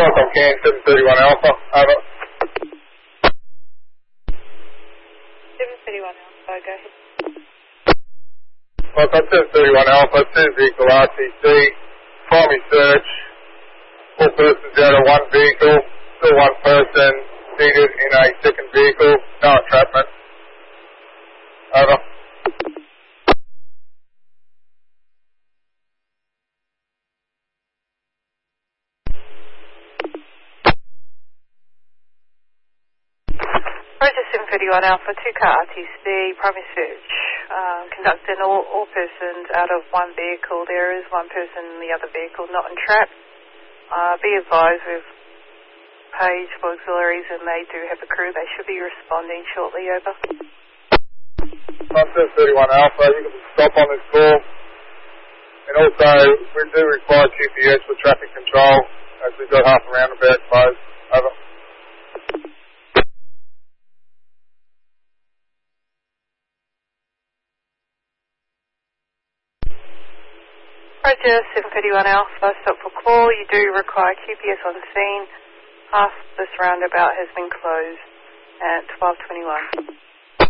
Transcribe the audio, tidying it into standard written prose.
Welcome, Can 731 Alpha. Over. 731 Alpha, go ahead. Welcome, 731 Alpha, 2 vehicle RTC, primary search, 4 persons out of 1 vehicle, still 1 person seated in a second vehicle, no entrapment. Over. Roger 731 Alpha, 2-car RTC, primary search. Conducting all persons out of 1 vehicle. There is 1 person in the other vehicle not entrapped. Be advised we've paid for auxiliaries and they do have a crew. They should be responding shortly. Over. 731 Alpha, you can stop on this call. And also, we do require QPS for traffic control as we've got half a roundabout closed. Over. Roger 731 Alpha, stop for call. You do require QPS on scene. Half this roundabout has been closed at 12:21.